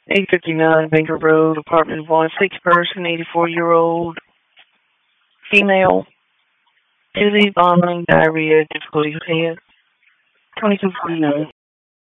859 Baker Road, apartment 1, 6-person, 84-year-old female, dizzy, vomiting, diarrhea, difficulty with head, 2249.